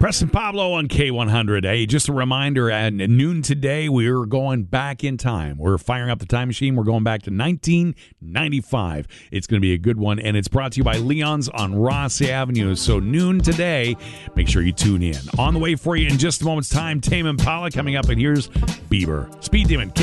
Preston Pablo on K100. Hey, just a reminder, at noon today, we're going back in time. We're firing up the time machine. We're going back to 1995. It's going to be a good one, and it's brought to you by Leon's on Ross Avenue. So noon today, make sure you tune in. On the way for you in just a moment's time, Tame Impala coming up, and here's Bieber. Speed Demon,